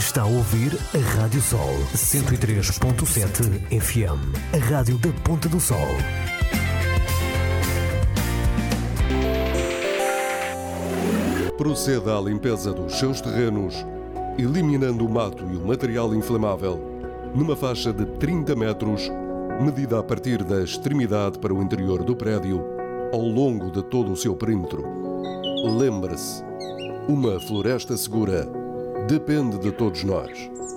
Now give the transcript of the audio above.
Está a ouvir a Rádio Sol 103.7 FM, a rádio da Ponta do Sol. Proceda à limpeza dos seus terrenos, eliminando o mato e o material inflamável, numa faixa de 30 metros, medida a partir da extremidade para o interior do prédio, ao longo de todo o seu perímetro. Lembre-se, uma floresta segura depende de todos nós.